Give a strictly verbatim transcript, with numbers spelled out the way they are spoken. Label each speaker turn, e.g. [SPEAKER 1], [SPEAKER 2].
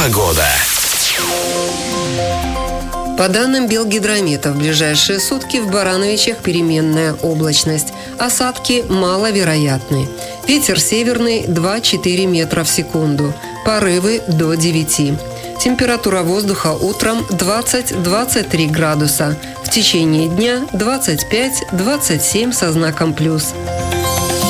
[SPEAKER 1] Погода.
[SPEAKER 2] По данным Белгидромета, в ближайшие сутки в Барановичах переменная облачность. Осадки маловероятны. Ветер северный два-четыре метра в секунду. Порывы до девяти. Температура воздуха утром двадцать-двадцать три градуса. В течение дня двадцать пять-двадцать семь со знаком плюс.